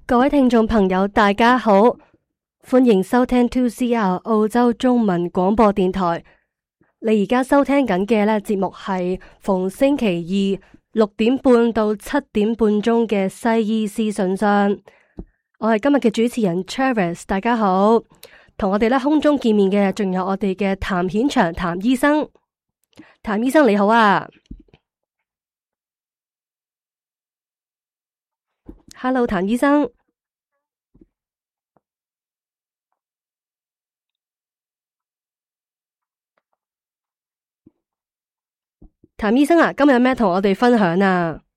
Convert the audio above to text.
各位聽眾朋友，大家好，歡迎收聽 2CR 澳洲中文廣播電台。你而家收聽緊嘅呢節目係逢星期二6點半到7點半鐘嘅西醫師信箱。我係今日嘅主持人 Travis， 大家好。同我哋呢空中見面嘅仲有我哋嘅譚顯祥譚醫生。譚醫生你好啊。Hello， 譚醫生。譚醫生啊，今日有咩同我哋分享啊？